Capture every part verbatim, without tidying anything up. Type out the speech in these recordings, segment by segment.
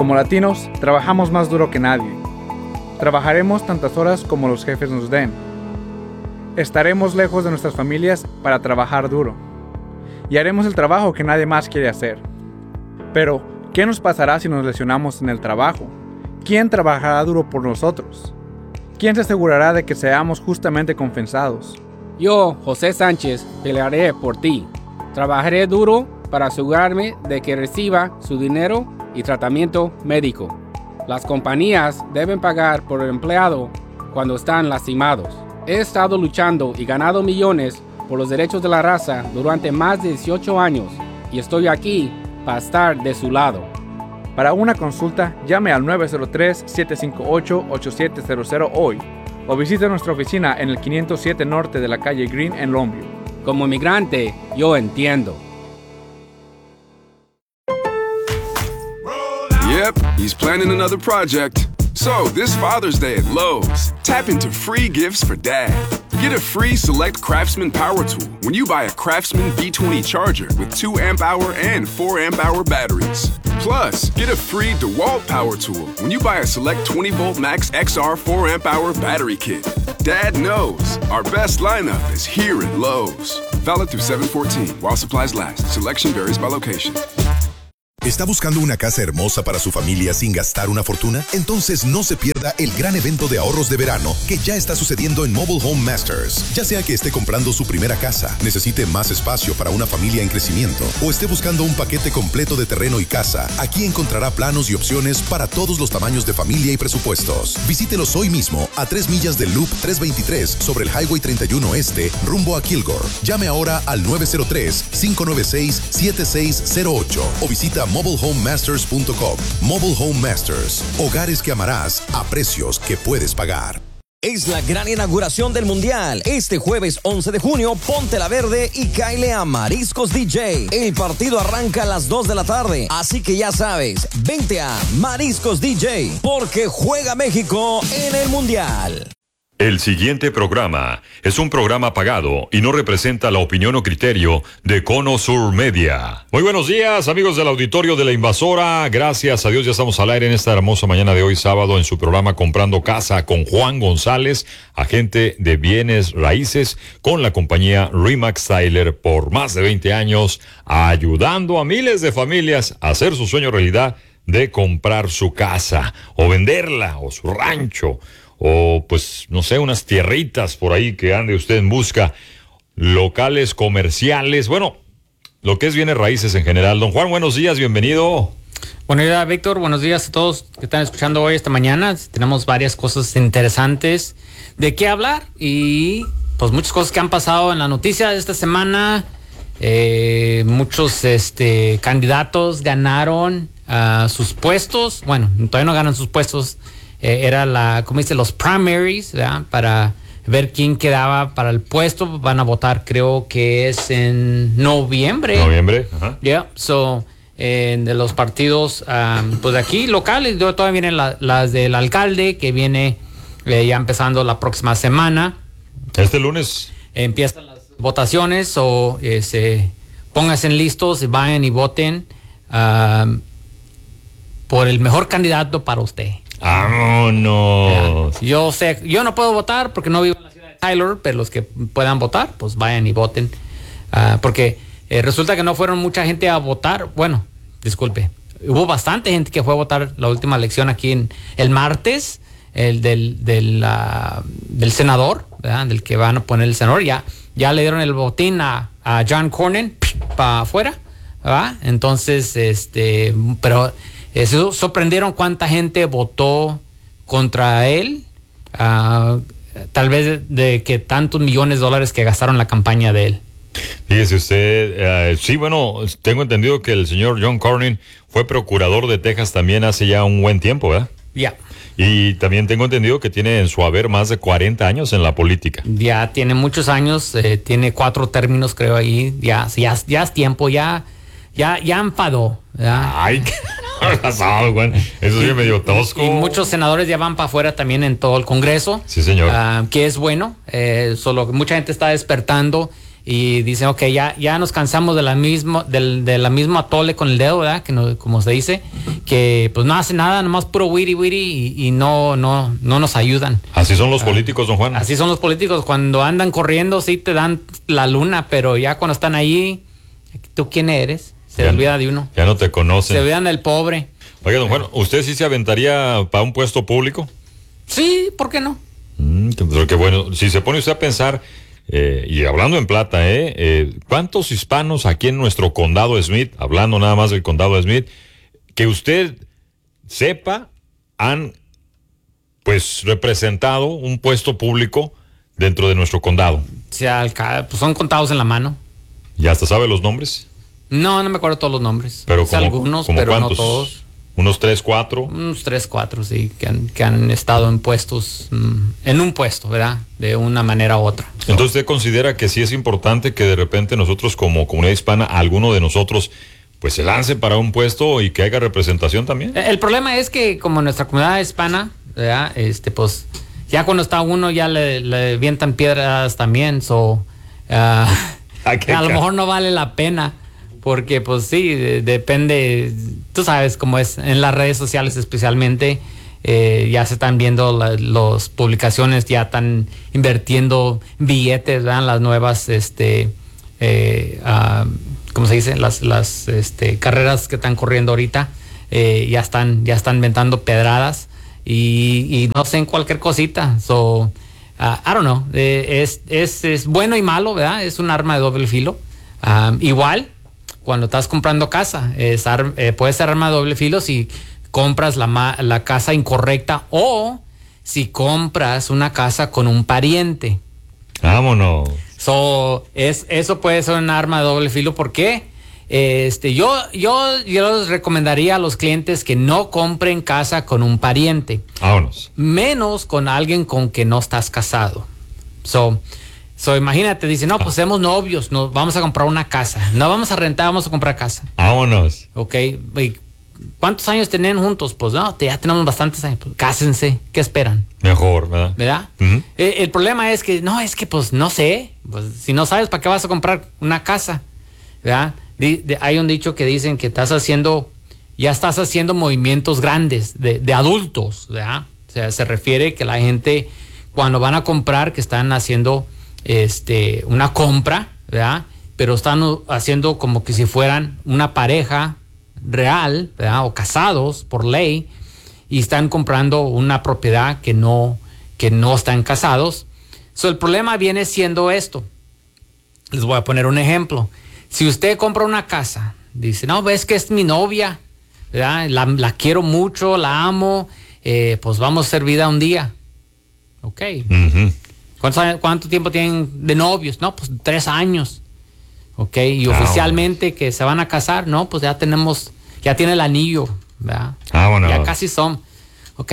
Como latinos, trabajamos más duro que nadie. Trabajaremos tantas horas como los jefes nos den. Estaremos lejos de nuestras familias para trabajar duro. Y haremos el trabajo que nadie más quiere hacer. Pero, ¿qué nos pasará si nos lesionamos en el trabajo? ¿Quién trabajará duro por nosotros? ¿Quién se asegurará de que seamos justamente compensados? Yo, José Sánchez, pelearé por ti. Trabajaré duro para asegurarme de que reciba su dinero y tratamiento médico. Las compañías deben pagar por el empleado cuando están lastimados. He estado luchando y ganado millones por los derechos de la raza durante más de dieciocho años y estoy aquí para estar de su lado. Para una consulta, llame al nueve cero tres, siete cinco ocho, ocho siete cero cero hoy o visite nuestra oficina en el quinientos siete Norte de la calle Green en Longview. Como inmigrante, yo entiendo. Yep, he's planning another project. So, this Father's Day at Lowe's, tap into free gifts for Dad. Get a free Select Craftsman power tool when you buy a Craftsman V twenty charger with two amp hour and four amp hour batteries. Plus, get a free DeWalt power tool when you buy a Select twenty volt Max X R four amp hour battery kit. Dad knows our best lineup is here at Lowe's. Valid through seven fourteen while supplies last. Selection varies by location. ¿Está buscando una casa hermosa para su familia sin gastar una fortuna? Entonces no se pierda el gran evento de ahorros de verano que ya está sucediendo en Mobile Home Masters. Ya sea que esté comprando su primera casa, necesite más espacio para una familia en crecimiento o esté buscando un paquete completo de terreno y casa, aquí encontrará planos y opciones para todos los tamaños de familia y presupuestos. Visítelos hoy mismo a tres millas del Loop trescientos veintitrés sobre el Highway treinta y uno Este, rumbo a Kilgore. Llame ahora al nueve cero tres, cinco nueve seis, siete seis cero ocho o visita mobile home masters punto com. Mobile Home Masters. Hogares que amarás a precios que puedes pagar. Es la gran inauguración del Mundial. Este jueves once de junio, ponte la verde y cáele a Mariscos D J. El partido arranca a las dos de la tarde. Así que ya sabes, vente a Mariscos D J, porque juega México en el Mundial. El siguiente programa es un programa pagado y no representa la opinión o criterio de Cono Sur Media. Muy buenos días, amigos del auditorio de La Invasora. Gracias a Dios ya estamos al aire en esta hermosa mañana de hoy sábado en su programa Comprando Casa con Juan González, agente de bienes raíces con la compañía Remax Tyler por más de veinte años, ayudando a miles de familias a hacer su sueño realidad de comprar su casa o venderla o su rancho. O pues, no sé, unas tierritas por ahí que ande usted en busca, locales comerciales, bueno, lo que es bienes raíces en general. Don Juan, buenos días, bienvenido. Buenos días, Víctor, buenos días a todos que están escuchando hoy, esta mañana. Tenemos varias cosas interesantes de qué hablar y pues muchas cosas que han pasado en la noticia de esta semana. Eh, muchos este, candidatos ganaron uh, sus puestos, bueno, todavía no ganan sus puestos. Eh, era la, como dice, los primaries, ¿verdad? Para ver quién quedaba para el puesto. Van a votar, creo que es en noviembre. Noviembre, ajá. Yeah, so, eh, de los partidos, um, pues de aquí, locales, todavía vienen la, las del alcalde, que viene eh, ya empezando la próxima semana. Este lunes. Eh, empiezan las votaciones, o eh, se pónganse listos y vayan y voten um, por el mejor candidato para usted. ¡Vámonos! Yo sé, yo no puedo votar porque no vivo en la ciudad de Tyler, pero los que puedan votar, pues vayan y voten. Uh, porque eh, resulta que no fueron mucha gente a votar. Bueno, disculpe, hubo bastante gente que fue a votar la última elección aquí en el martes, el del, del, uh, del senador, ¿verdad? Del que van a poner el senador. Ya, ya le dieron el botín a, a John Cornyn para afuera, ¿verdad? Entonces, este, pero... Eso, sorprendieron cuánta gente votó contra él, uh, tal vez de, de que tantos millones de dólares que gastaron en la campaña de él. Fíjese usted, uh, sí, bueno, tengo entendido que el señor John Cornyn fue procurador de Texas también hace ya un buen tiempo, ¿verdad? Ya. Yeah. Y también tengo entendido que tiene en su haber más de cuarenta años en la política. Ya tiene muchos años, eh, tiene cuatro términos creo ahí, ya, ya, ya es tiempo, ya, ya, ya enfadó, ¿verdad? Ay, qué pasado, güey. Eso sí es medio tosco. Y muchos senadores ya van para afuera también en todo el Congreso. Sí, señor. Uh, que es bueno, eh, solo que mucha gente está despertando y dicen, ok, ya, ya nos cansamos de la misma, del, de la misma atole con el dedo, ¿verdad? Que no, como se dice, que pues no hace nada, nomás puro wiri wiri y, y no, no, no nos ayudan. Así son los políticos, don Juan. Así son los políticos, cuando andan corriendo sí te dan la luna, pero ya cuando están ahí, ¿tú quién eres? Se ya, olvida de uno. Ya no te conocen. Se olvidan del pobre. Oiga, don Juan, ¿usted sí se aventaría para un puesto público? Sí, ¿por qué no? Mm, porque bueno, si se pone usted a pensar, eh, y hablando en plata, eh, eh, ¿cuántos hispanos aquí en nuestro condado Smith, hablando nada más del condado Smith, que usted sepa, han pues representado un puesto público dentro de nuestro condado? O sea, pues son contados en la mano. ¿Y hasta sabe los nombres? No, no me acuerdo todos los nombres. Pero o sea, como, algunos, como pero ¿cuántos? no todos. Unos tres, cuatro. Unos tres, cuatro, sí, que han, que han estado en puestos, mmm, en un puesto, ¿verdad? De una manera u otra. Entonces, ¿usted considera que sí es importante que de repente nosotros como comunidad hispana, alguno de nosotros, pues se lance para un puesto y que haga representación también? El problema es que como nuestra comunidad hispana, ¿verdad? Este, pues, ya cuando está uno ya le, le vientan piedras también, so, uh, a lo mejor no vale la pena. Porque pues sí, de, depende, tú sabes cómo es, en las redes sociales especialmente, eh, ya se están viendo las publicaciones, ya están invirtiendo billetes, ¿verdad? Las nuevas, este, eh, uh, ¿cómo se dice? Las, las este, carreras que están corriendo ahorita, eh, ya están, ya están inventando pedradas y, y no sé, en cualquier cosita. So, uh, I don't know, eh, es, es, es bueno y malo, ¿verdad? Es un arma de doble filo. Um, igual, cuando estás comprando casa, es ar, eh, puede ser arma de doble filo si compras la, la casa incorrecta o si compras una casa con un pariente. Vámonos. So, es, eso puede ser un arma de doble filo. ¿Por qué? Este, yo, yo, yo les recomendaría a los clientes que no compren casa con un pariente. Vámonos. Menos con alguien con que no estás casado. So, So, imagínate, dice, no, pues somos novios, nos vamos a comprar una casa. No vamos a rentar, vamos a comprar casa. Vámonos. Ok, ¿y cuántos años tienen juntos? Pues no, ya tenemos bastantes años. Pues, cásense, ¿qué esperan? Mejor, ¿verdad? ¿Verdad? Uh-huh. Eh, el problema es que, no, es que pues no sé. Pues, si no sabes, ¿para qué vas a comprar una casa? ¿Verdad? De, de, hay un dicho que dicen que estás haciendo, ya estás haciendo movimientos grandes de, de adultos, ¿verdad? O sea, se refiere que la gente, cuando van a comprar, que están haciendo este, una compra, ¿verdad? Pero están haciendo como que si fueran una pareja real, ¿verdad? O casados por ley, y están comprando una propiedad que no, que no están casados. So, el problema viene siendo esto. Les voy a poner un ejemplo. Si usted compra una casa, dice, no, ves que es mi novia, ¿verdad? La, la quiero mucho, la amo, eh, pues vamos a ser vida un día. Ok. Uh-huh. ¿Cuántos años, ¿Cuánto tiempo tienen de novios? No, pues tres años. Ok, y ah, oficialmente que se van a casar, no, pues ya tenemos, ya tiene el anillo, ¿verdad? Ah, bueno. Ya casi son. Ok.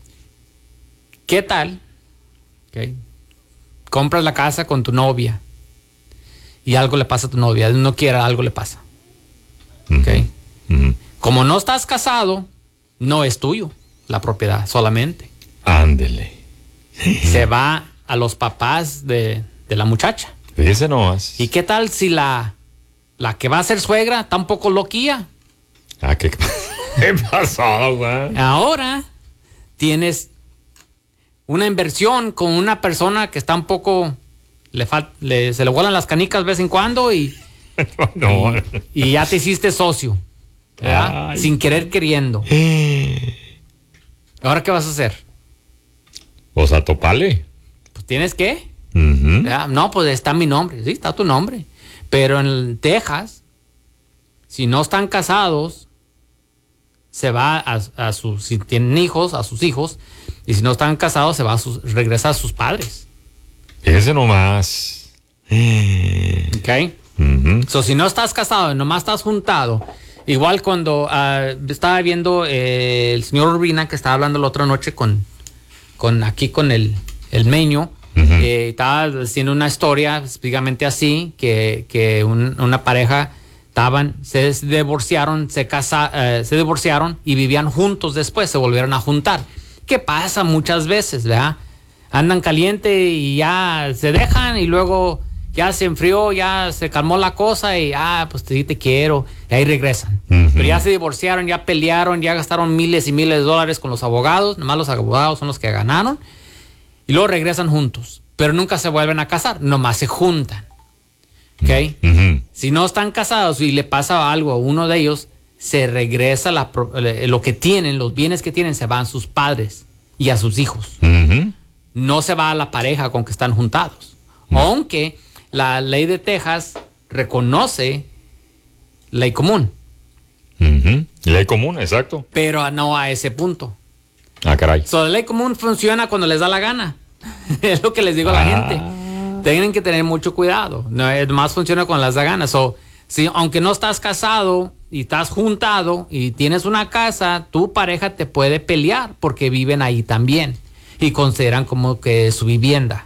¿Qué tal? Ok. Compras la casa con tu novia y algo le pasa a tu novia, no quiere, algo le pasa. Uh-huh. Ok. Uh-huh. Como no estás casado, no es tuyo la propiedad solamente. Ándele. Se va a los papás de, de la muchacha. Dice nomás. ¿Y qué tal si la, la que va a ser suegra está un poco loquilla? Ah, ¿qué, ¿qué pasó, güey? Ahora tienes una inversión con una persona que está un poco, le, fal, le se le vuelan las canicas de vez en cuando y, no. y, y ya te hiciste socio, ¿verdad? Sin querer queriendo. ¿Ahora qué vas a hacer? Pues a topale. Pues tienes que. Uh-huh. No, pues está mi nombre. Sí, está tu nombre. Pero en Texas, si no están casados, se va a, a sus, si tienen hijos, a sus hijos. Y si no están casados, se va a sus, regresa a sus padres. Ese nomás. Ok. Uh-huh. So, si no estás casado, nomás estás juntado. Igual cuando uh, estaba viendo eh, el señor Urbina, que estaba hablando la otra noche con, con aquí con el, el meño. Uh-huh. eh, estaba haciendo una historia específicamente así, que, que un, una pareja estaban, se divorciaron, se casa, eh, se divorciaron y vivían juntos después, se volvieron a juntar. ¿Qué pasa muchas veces, verdad? Andan caliente y ya se dejan y luego ya se enfrió, ya se calmó la cosa y, ah, pues sí te quiero, y ahí regresan. Uh-huh. Pero ya se divorciaron, ya pelearon, ya gastaron miles y miles de dólares con los abogados, nomás los abogados son los que ganaron, y luego regresan juntos, pero nunca se vuelven a casar, nomás se juntan. ¿Ok? Uh-huh. Si no están casados y le pasa algo a uno de ellos, se regresa la, lo que tienen, los bienes que tienen, se van a sus padres y a sus hijos. Uh-huh. No se va a la pareja con que están juntados. Uh-huh. Aunque la ley de Texas reconoce ley común. Uh-huh. Ley común, exacto. Pero no a ese punto. Ah, caray. So, la ley común funciona cuando les da la gana. Es lo que les digo a la ah. gente. Tienen que tener mucho cuidado. No, más funciona cuando les da gana. So, si, aunque no estás casado y estás juntado y tienes una casa, tu pareja te puede pelear porque viven ahí también y consideran como que su vivienda.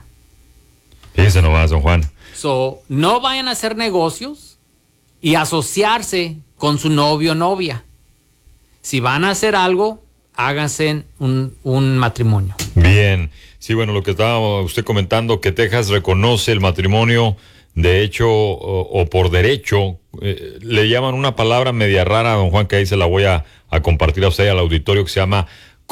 Ese no va, don Juan. So, no vayan a hacer negocios y asociarse con su novio o novia. Si van a hacer algo, háganse un, un matrimonio. Bien. Sí, bueno, lo que estaba usted comentando, que Texas reconoce el matrimonio de hecho o, o por derecho. Eh, le llaman una palabra media rara, don Juan, que ahí se la voy a, a compartir a usted, al auditorio, que se llama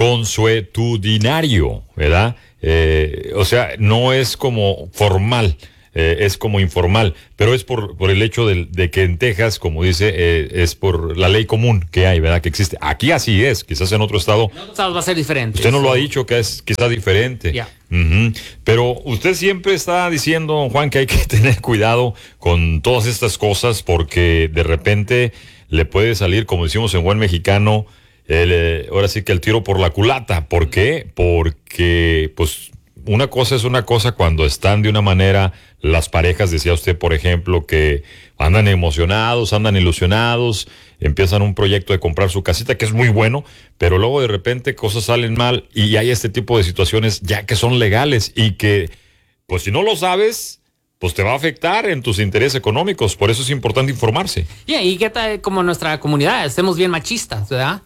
consuetudinario, ¿verdad? Eh, o sea, no es como formal, eh, es como informal, pero es por, por el hecho de, de que en Texas, como dice, eh, es por la ley común que hay, ¿verdad? Que existe. Aquí así es, quizás en otro estado. En otros estados va a ser diferente. Usted nos lo ha dicho que es quizás diferente. Ya. Uh-huh. Pero usted siempre está diciendo, don Juan, que hay que tener cuidado con todas estas cosas porque de repente le puede salir, como decimos en buen mexicano, el, eh, ahora sí que el tiro por la culata. ¿Por qué? Porque, pues, una cosa es una cosa cuando están de una manera, las parejas, decía usted, por ejemplo, que andan emocionados, andan ilusionados, empiezan un proyecto de comprar su casita, que es muy bueno, pero luego de repente cosas salen mal y hay este tipo de situaciones ya que son legales y que, pues si no lo sabes, pues te va a afectar en tus intereses económicos. Por eso es importante informarse. Yeah, y que tal como nuestra comunidad, estemos bien machistas, ¿verdad?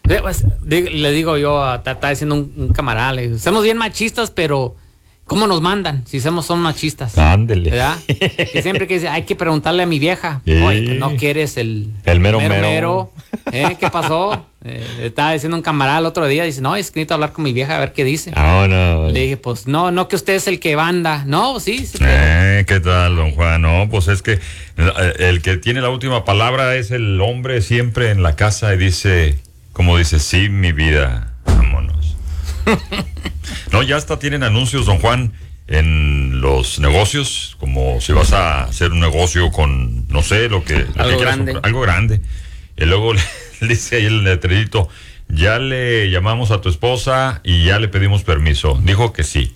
Le digo yo, está diciendo un, un camarada, le digo, somos bien machistas, pero ¿cómo nos mandan si somos son machistas? Ándele. ¿Verdad? Y siempre que dice, hay que preguntarle a mi vieja, sí. Oye, no quieres el, el mero mero, mero. mero. ¿Eh? ¿Qué pasó? Eh, estaba diciendo un camarada el otro día, dice, no, es que necesito hablar con mi vieja a ver qué dice. Ah, no. Le dije, pues no, no que usted es el que manda. No, sí. sí eh, ¿Qué tal, don Juan? No, pues es que el que tiene la última palabra es el hombre siempre en la casa y dice, como dice, sí, mi vida, vámonos. No, ya hasta tienen anuncios, don Juan, en los negocios, como si vas a hacer un negocio con, no sé, lo que... Lo algo que grande. Comprar, algo grande. Y luego le, le dice ahí el letrerito, ya le llamamos a tu esposa y ya le pedimos permiso. Dijo que sí.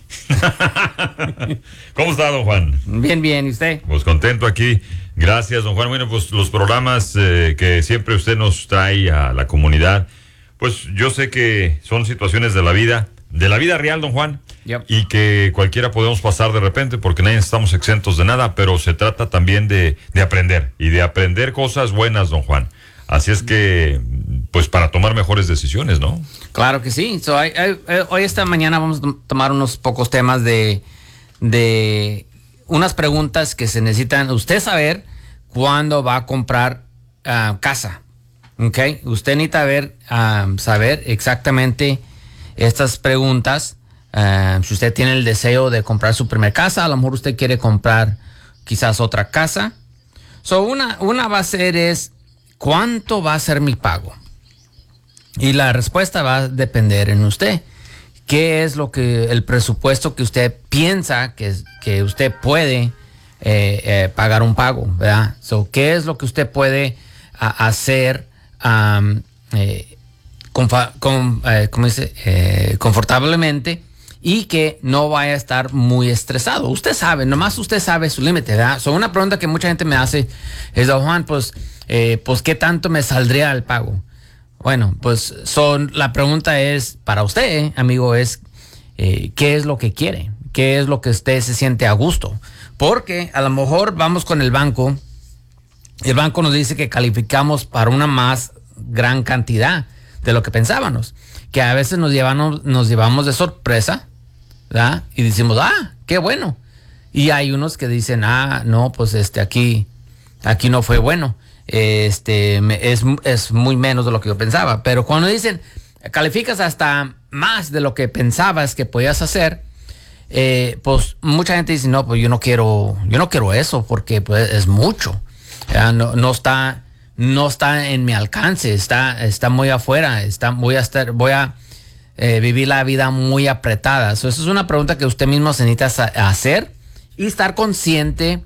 ¿Cómo está, don Juan? Bien, bien, ¿y usted? Pues contento aquí. Gracias, don Juan. Bueno, pues los programas eh, que siempre usted nos trae a la comunidad, pues yo sé que son situaciones de la vida, de la vida real, don Juan, yep. Y que cualquiera podemos pasar de repente porque nadie estamos exentos de nada, pero se trata también de, de aprender y de aprender cosas buenas, don Juan. Así es que, pues para tomar mejores decisiones, ¿no? Claro que sí. So, I, I, I, hoy esta mañana vamos a tomar unos pocos temas de, de unas preguntas que se necesitan usted saber cuándo va a comprar uh, casa. Okay, usted necesita ver, uh, saber exactamente estas preguntas. Uh, si usted tiene el deseo de comprar su primer casa, a lo mejor usted quiere comprar quizás otra casa. So, una, una va a ser es, ¿cuánto va a ser mi pago? Y la respuesta va a depender en usted. ¿Qué es lo que, el presupuesto que usted piensa que, que usted puede eh, eh, pagar un pago, ¿verdad? So, ¿qué es lo que usted puede a, hacer Um, eh, confa, con, eh, ¿cómo dice? Eh, confortablemente y que no vaya a estar muy estresado? Usted sabe, nomás usted sabe su límite, ¿verdad? So, una pregunta que mucha gente me hace es, don Juan, pues, eh, pues, ¿qué tanto me saldría el pago? Bueno, pues, son, la pregunta es, para usted, eh, amigo, es, eh, ¿qué es lo que quiere? ¿Qué es lo que usted se siente a gusto? Porque a lo mejor vamos con el banco. El banco nos dice que calificamos para una más gran cantidad de lo que pensábamos, que a veces nos llevamos, nos llevamos de sorpresa, ¿verdad? Y decimos, ah, qué bueno. Y hay unos que dicen, ah, no, pues este aquí, aquí no fue bueno. Este es, es muy menos de lo que yo pensaba. Pero cuando dicen, calificas hasta más de lo que pensabas que podías hacer, eh, pues mucha gente dice, no, pues yo no quiero, yo no quiero eso porque pues, es mucho. Ya, no, no está, no está en mi alcance, está, está muy afuera, está, voy a estar, voy a eh, vivir la vida muy apretada. So, eso es una pregunta que usted mismo se necesita hacer y estar consciente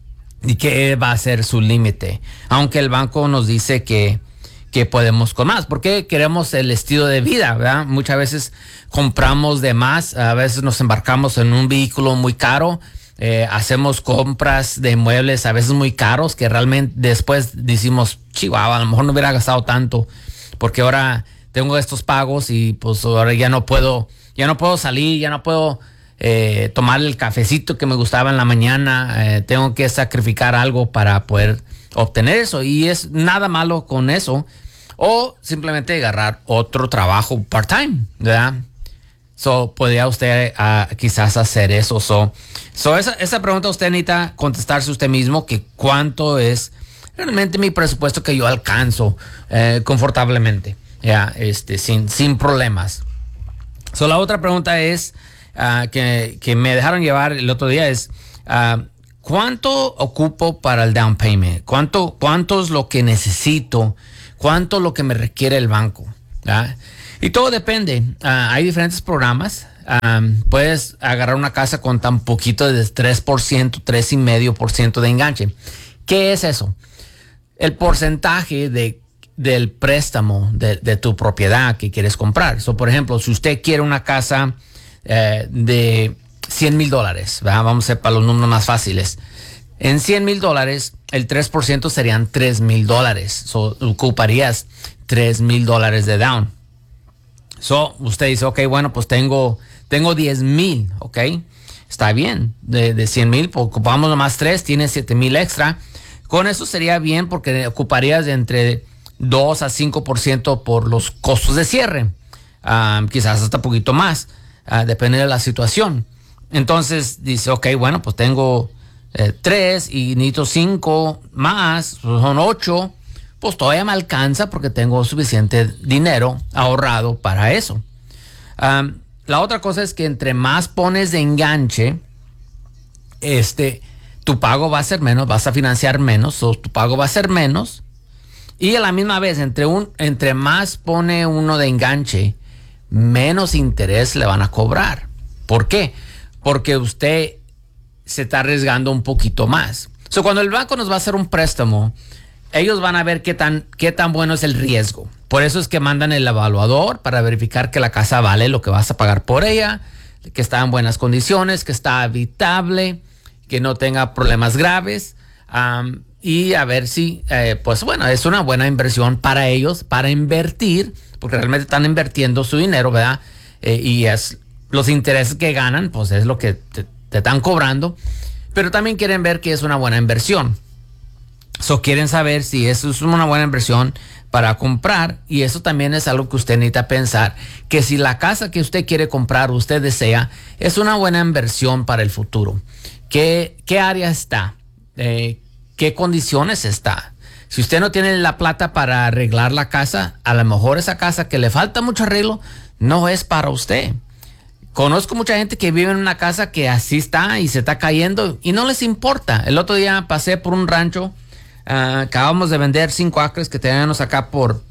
de que va a ser su límite. Aunque el banco nos dice que, que podemos con más, porque queremos el estilo de vida, ¿verdad? Muchas veces compramos de más, a veces nos embarcamos en un vehículo muy caro. Eh, hacemos compras de muebles a veces muy caros que realmente después decimos, chihuahua, a lo mejor no hubiera gastado tanto porque ahora tengo estos pagos y pues ahora ya no puedo, ya no puedo salir, ya no puedo eh, tomar el cafecito que me gustaba en la mañana, eh, tengo que sacrificar algo para poder obtener eso y es nada malo con eso o simplemente agarrar otro trabajo part-time, ¿verdad? So, podría usted uh, quizás hacer eso. So, so esa, esa pregunta usted necesita contestarse usted mismo que cuánto es realmente mi presupuesto que yo alcanzo eh, confortablemente, ya, este, sin, sin problemas. So, la otra pregunta es uh, que, que me dejaron llevar el otro día es uh, ¿cuánto ocupo para el down payment? ¿Cuánto, cuánto es lo que necesito? ¿Cuánto es lo que me requiere el banco? ¿Ya? Y todo depende. Uh, hay diferentes programas. Um, puedes agarrar una casa con tan poquito de tres por ciento, tres coma cinco por ciento de enganche. ¿Qué es eso? El porcentaje de, del préstamo de, de tu propiedad que quieres comprar. So, por ejemplo, si usted quiere una casa eh, de cien mil dólares, vamos a hacer para los números más fáciles. En cien mil dólares, el tres por ciento serían tres mil dólares. So, ocuparías tres mil dólares de down. So, usted dice, ok, bueno, pues tengo, tengo diez mil, ok, está bien, de, de cien mil, pues ocupamos nomás tres, tiene siete mil extra. Con eso sería bien porque ocuparías de entre dos a cinco por ciento por los costos de cierre, um, quizás hasta un poquito más, uh, depende de la situación. Entonces dice, ok, bueno, pues tengo eh, tres y necesito cinco más, son ocho. Pues todavía me alcanza porque tengo suficiente dinero ahorrado para eso. Um, la otra cosa es que entre más pones de enganche, este, tu pago va a ser menos, vas a financiar menos, o tu pago va a ser menos. Y a la misma vez, entre, un, entre más pone uno de enganche, menos interés le van a cobrar. ¿Por qué? Porque usted se está arriesgando un poquito más. O sea, cuando el banco nos va a hacer un préstamo, ellos van a ver qué tan, qué tan bueno es el riesgo. Por eso es que mandan el evaluador para verificar que la casa vale lo que vas a pagar por ella, que está en buenas condiciones, que está habitable, que no tenga problemas graves. Um, y a ver si, eh, pues bueno, es una buena inversión para ellos, para invertir, porque realmente están invirtiendo su dinero, ¿verdad? Eh, y es los intereses que ganan, pues es lo que te, te están cobrando. Pero también quieren ver que es una buena inversión. So, quieren saber si eso es una buena inversión para comprar, y eso también es algo que usted necesita pensar, que si la casa que usted quiere comprar, usted desea, es una buena inversión para el futuro. ¿Qué, qué área está? Eh, ¿Qué condiciones está? Si usted no tiene la plata para arreglar la casa, a lo mejor esa casa que le falta mucho arreglo no es para usted. Conozco mucha gente que vive en una casa que así está y se está cayendo y no les importa. El otro día pasé por un rancho. Uh, acabamos de vender cinco acres que teníamos acá por uh,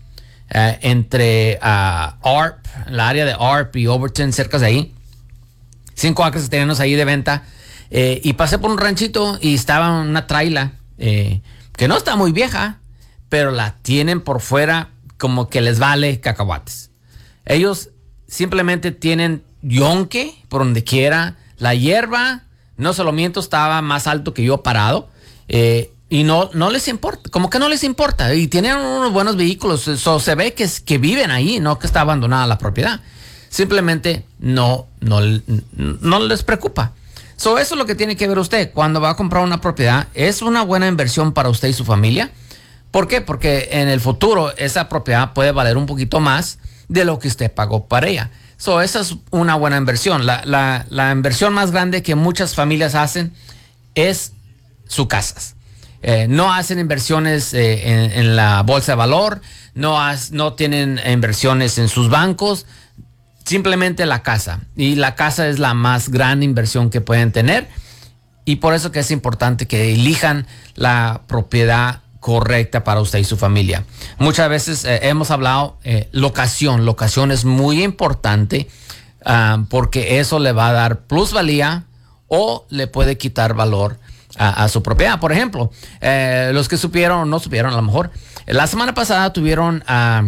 entre uh, A R P, la área de A R P y Overton, cerca de ahí. Cinco acres que teníamos ahí de venta. Eh, y pasé por un ranchito y estaba una traila eh, que no está muy vieja, pero la tienen por fuera como que les vale cacahuates. Ellos simplemente tienen yonque por donde quiera. La hierba, no se lo miento, estaba más alto que yo parado. Eh, Y no, no les importa, como que no les importa. Y tienen unos buenos vehículos. So, se ve que, que viven ahí, no que está abandonada la propiedad. Simplemente no, no, no les preocupa. So, eso es lo que tiene que ver usted. Cuando va a comprar una propiedad, ¿es una buena inversión para usted y su familia? ¿Por qué? Porque en el futuro esa propiedad puede valer un poquito más de lo que usted pagó para ella. So, esa es una buena inversión. La, la, la inversión más grande que muchas familias hacen es sus casas. Eh, no hacen inversiones eh, en, en la bolsa de valor, no, has, no tienen inversiones en sus bancos, simplemente la casa. Y la casa es la más gran inversión que pueden tener. Y por eso que es importante que elijan la propiedad correcta para usted y su familia. Muchas veces eh, hemos hablado, eh, locación. Locación es muy importante uh, porque eso le va a dar plusvalía o le puede quitar valor A, a su propiedad. Por ejemplo, eh, los que supieron o no supieron, a lo mejor, la semana pasada tuvieron uh,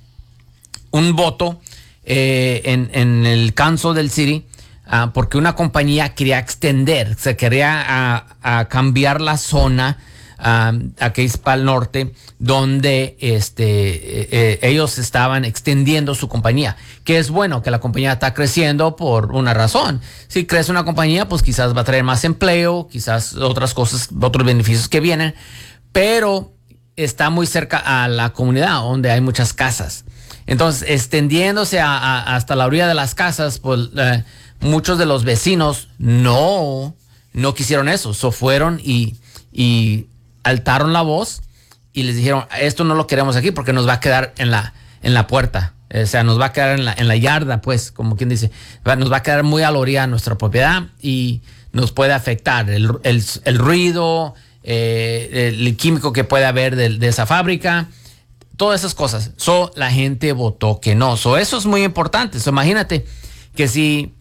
un voto eh, en, en el Council del City uh, porque una compañía quería extender, se quería uh, uh, cambiar la zona uh, aquí para el norte, donde este, eh, eh, ellos estaban extendiendo su compañía, que es bueno que la compañía está creciendo por una razón. Si crece una compañía, pues quizás va a traer más empleo, quizás otras cosas, otros beneficios que vienen, pero está muy cerca a la comunidad donde hay muchas casas. Entonces, extendiéndose a, a, hasta la orilla de las casas, pues eh, muchos de los vecinos no, no quisieron eso, so fueron y, y alzaron la voz y les dijeron, esto no lo queremos aquí porque nos va a quedar en la, en la puerta. O sea, nos va a quedar en la, en la yarda, pues, como quien dice, nos va a quedar muy a la orilla nuestra propiedad y nos puede afectar el, el, el ruido, eh, el químico que puede haber de, de esa fábrica, todas esas cosas. So, la gente votó que no. So, eso es muy importante. So, imagínate que si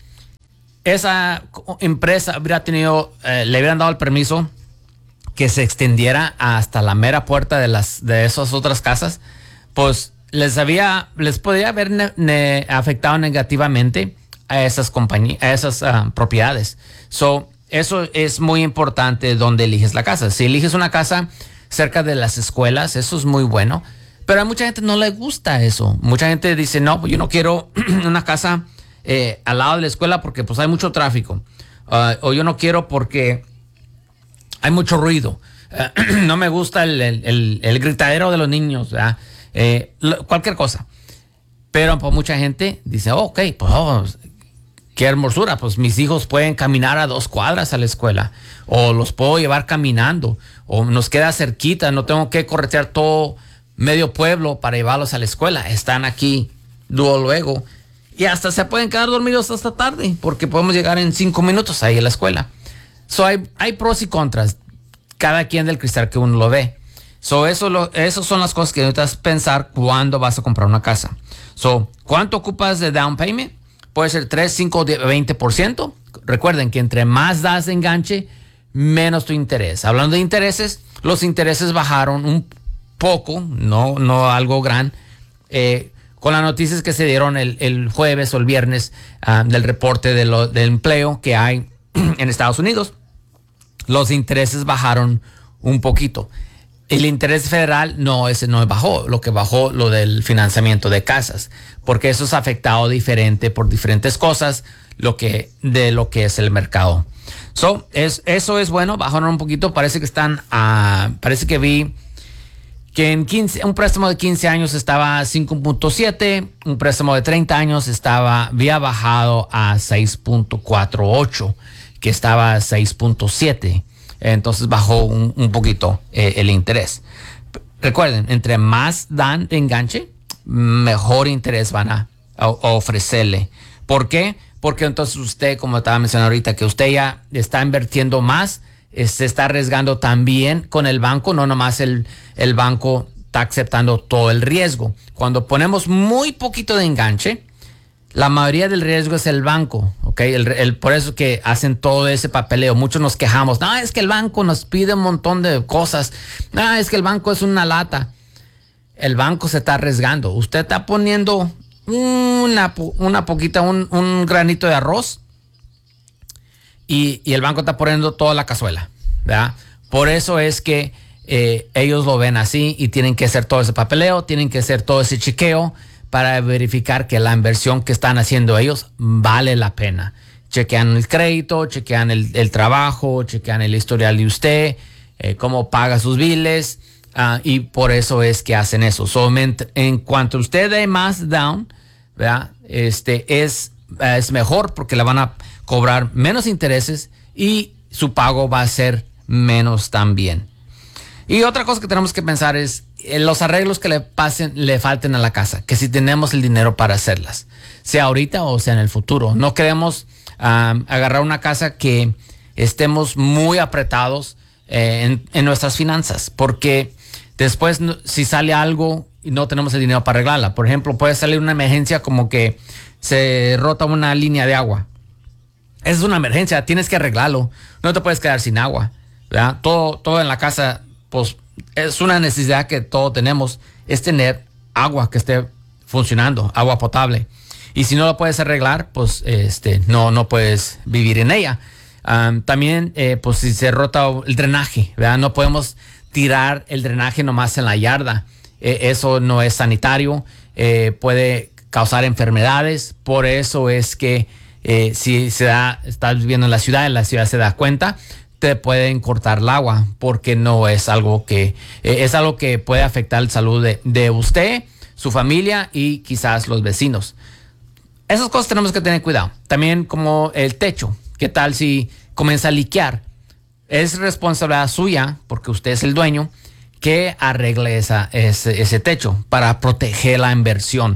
esa empresa hubiera tenido, eh, le hubieran dado el permiso que se extendiera hasta la mera puerta de las de esas otras casas, pues les había les podría haber ne, ne, afectado negativamente a esas compañías, a esas uh, propiedades. So, eso es muy importante donde eliges la casa. Si eliges una casa cerca de las escuelas, eso es muy bueno. Pero a mucha gente no le gusta eso. Mucha gente dice, no, pues yo no quiero una casa eh, al lado de la escuela porque pues hay mucho tráfico. Uh, o yo no quiero porque hay mucho ruido. Uh, no me gusta el, el, el, el gritadero de los niños. Eh, lo, cualquier cosa. Pero pues mucha gente dice, oh, ok, pues oh, qué hermosura. Pues mis hijos pueden caminar a dos cuadras a la escuela. O los puedo llevar caminando. O nos queda cerquita. No tengo que corretear todo medio pueblo para llevarlos a la escuela. Están aquí luego. Y hasta se pueden quedar dormidos hasta tarde. Porque podemos llegar en cinco minutos ahí a la escuela. So, hay, hay pros y contras, cada quien del cristal que uno lo ve. So, eso lo, esas son las cosas que necesitas pensar cuando vas a comprar una casa. So, ¿cuánto ocupas de down payment? Puede ser tres, cinco, veinte por ciento. Recuerden que entre más das de enganche, menos tu interés. Hablando de intereses, los intereses bajaron un poco, no, no algo gran, eh, con las noticias que se dieron el, el jueves o el viernes uh, del reporte de lo, del empleo que hay en Estados Unidos. Los intereses bajaron un poquito. El interés federal no, ese no bajó. Lo que bajó lo del financiamiento de casas, porque eso es afectado diferente por diferentes cosas lo que, de lo que es el mercado. So, es, eso es bueno, bajaron un poquito. Parece que están, uh, parece que vi que en quince, un préstamo de quince años estaba a cinco punto siete, un préstamo de treinta años estaba, había bajado a seis punto cuarenta y ocho, que estaba a seis punto siete. Entonces bajó un, un poquito eh, el interés. Recuerden, entre más dan de enganche, mejor interés van a, a, a ofrecerle. ¿Por qué? Porque entonces usted, como estaba mencionando ahorita, que usted ya está invirtiendo más, se está arriesgando también con el banco, no nomás el, el banco está aceptando todo el riesgo. Cuando ponemos muy poquito de enganche, la mayoría del riesgo es el banco, ¿ok? El, el, por eso que hacen todo ese papeleo. Muchos nos quejamos, no, es que el banco nos pide un montón de cosas, no, es que el banco es una lata. El banco se está arriesgando. Usted está poniendo una, una poquita, un, un granito de arroz, Y, y el banco está poniendo toda la cazuela, ¿verdad? Por eso es que eh, ellos lo ven así y tienen que hacer todo ese papeleo, tienen que hacer todo ese chequeo para verificar que la inversión que están haciendo ellos vale la pena. Chequean el crédito, chequean el, el trabajo, chequean el historial de usted, eh, cómo paga sus biles, uh, y por eso es que hacen eso. Solamente en cuanto usted dé más down, ¿verdad? este, es, es mejor porque le van a cobrar menos intereses y su pago va a ser menos también. Y otra cosa que tenemos que pensar es los arreglos que le pasen, le falten a la casa, que si tenemos el dinero para hacerlas, sea ahorita o sea en el futuro. No queremos um, agarrar una casa que estemos muy apretados eh, en, en nuestras finanzas, porque después si sale algo y no tenemos el dinero para arreglarla, por ejemplo, puede salir una emergencia como que se rota una línea de agua. Esa es una emergencia, tienes que arreglarlo, no te puedes quedar sin agua, ¿verdad? Todo, todo en la casa, pues es una necesidad que todos tenemos, es tener agua que esté funcionando, agua potable. Y si no lo puedes arreglar, pues este, no, no puedes vivir en ella. Um, también, eh, pues si se rota el drenaje, ¿verdad? No podemos tirar el drenaje nomás en la yarda. Eh, eso no es sanitario, eh, puede causar enfermedades. Por eso es que eh, si se da, estás viviendo en la ciudad, en la ciudad se da cuenta, te pueden cortar el agua porque no es algo que eh, es algo que puede afectar la salud de, de usted, su familia y quizás los vecinos. Esas cosas tenemos que tener cuidado. También como el techo. ¿Qué tal si comienza a liquear? Es responsabilidad suya, porque usted es el dueño, que arregle esa, ese, ese techo para proteger la inversión.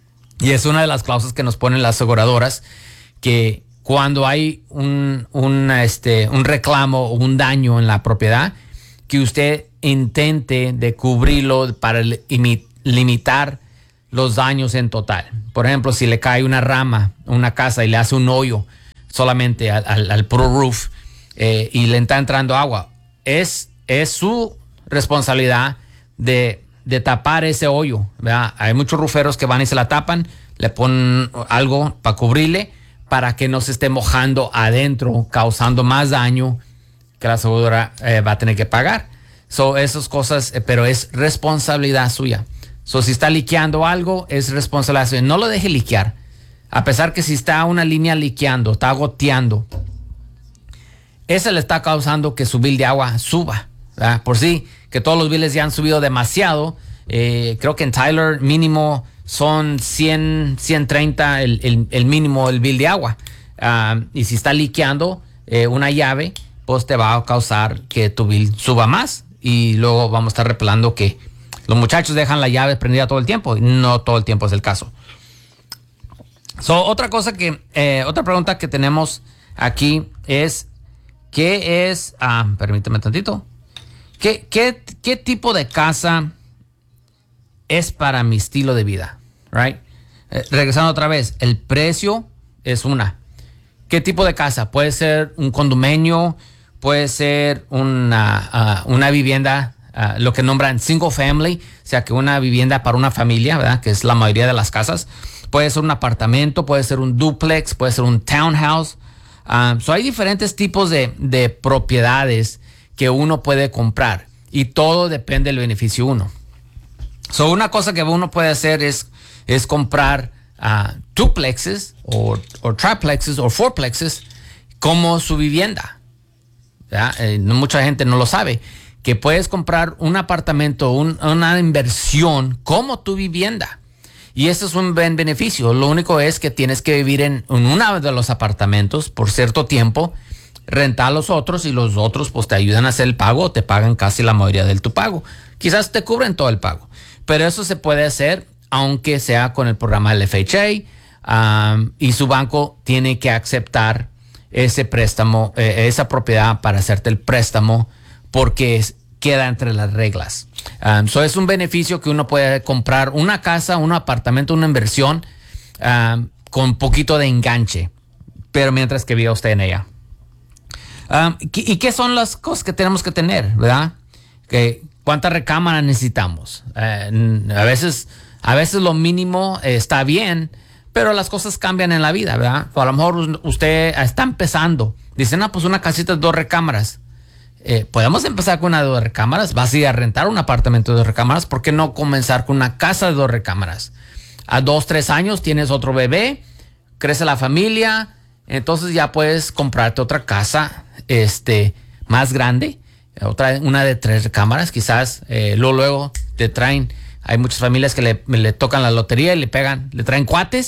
Y es una de las cláusulas que nos ponen las aseguradoras, que cuando hay un, un, este, un reclamo o un daño en la propiedad, que usted intente de cubrirlo para imi- limitar los daños en total. Por ejemplo, si le cae una rama a una casa y le hace un hoyo solamente al, al, al puro roof eh, y le está entrando agua, es, es su responsabilidad de, de tapar ese hoyo, ¿verdad? Hay muchos ruferos que van y se la tapan, le ponen algo para cubrirle, para que no se esté mojando adentro, causando más daño que la aseguradora eh, va a tener que pagar. So, esas cosas, eh, pero es responsabilidad suya. So, si está liqueando algo, es responsabilidad suya. No lo deje liquear. A pesar que si está una línea liqueando, está goteando, esa le está causando que su bill de agua suba, ¿verdad? Por sí, que todos los billes ya han subido demasiado. Eh, creo que en Tyler mínimo son cien, ciento treinta el, el, el mínimo el bill de agua. Uh, y si está liqueando eh, una llave, pues te va a causar que tu bill suba más. Y luego vamos a estar repelando que los muchachos dejan la llave prendida todo el tiempo. No todo el tiempo es el caso. So, otra cosa que, eh, otra pregunta que tenemos aquí es, ¿qué es, ah, permíteme tantito, ¿qué, qué, qué tipo de casa es para mi estilo de vida? Right? Eh, regresando otra vez, el precio es una. ¿Qué tipo de casa? Puede ser un condominio, puede ser una, uh, una vivienda, uh, lo que nombran single family, o sea que una vivienda para una familia, ¿verdad? Que es la mayoría de las casas. Puede ser un apartamento, puede ser un duplex, puede ser un townhouse. Um, so hay diferentes tipos de, de propiedades que uno puede comprar y todo depende del beneficio uno. So una cosa que uno puede hacer es, es comprar uh, duplexes o, o triplexes o fourplexes como su vivienda. Eh, no, mucha gente no lo sabe, que puedes comprar un apartamento, un, una inversión como tu vivienda. Y eso es un buen beneficio. Lo único es que tienes que vivir en, en uno de los apartamentos por cierto tiempo, rentar a los otros y los otros pues te ayudan a hacer el pago o te pagan casi la mayoría de tu pago. Quizás te cubren todo el pago. Pero eso se puede hacer aunque sea con el programa del F H A um, y su banco tiene que aceptar ese préstamo, eh, esa propiedad para hacerte el préstamo porque es, queda entre las reglas. Um, so es un beneficio que uno puede comprar una casa, un apartamento, una inversión um, con poquito de enganche, pero mientras que viva usted en ella. Um, ¿Y qué son las cosas que tenemos que tener, verdad? Que, ¿cuántas recámaras necesitamos? Uh, a veces, a veces lo mínimo eh, está bien, pero las cosas cambian en la vida, ¿verdad? O a lo mejor usted está empezando. Dicen, no, pues una casita de dos recámaras. Eh, podemos empezar con una de dos recámaras. Vas a ir a rentar un apartamento de dos recámaras. ¿Por qué no comenzar con una casa de dos recámaras? A dos, tres años tienes otro bebé, crece la familia, entonces ya puedes comprarte otra casa este, más grande, otra, una de tres recámaras. Quizás eh, luego, luego te traen, hay muchas familias que le, le tocan la lotería y le pegan, le traen cuates